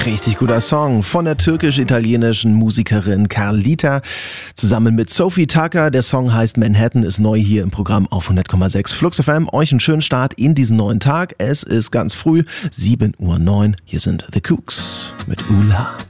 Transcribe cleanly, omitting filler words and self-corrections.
Richtig guter Song von der türkisch-italienischen Musikerin Carlita zusammen mit Sophie Tucker. Der Song heißt Manhattan, ist neu hier im Programm auf 100,6 Flux FM. Euch einen schönen Start in diesen neuen Tag. Es ist ganz früh, 7:09 Uhr. Hier sind The Kooks mit Ula.